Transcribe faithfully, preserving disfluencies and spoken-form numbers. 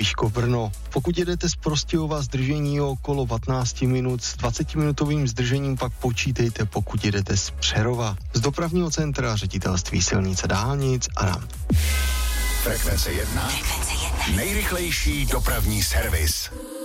Píškov Brno. Pokud jedete z Prostějova, zdržení okolo patnáct minut, s dvacetiminutovým zdržením pak počítejte, pokud jedete z Přerova. Z dopravního centra Ředitelství silnic a dálnic Adam. Frekvence jedna. Nejrychlejší dopravní servis.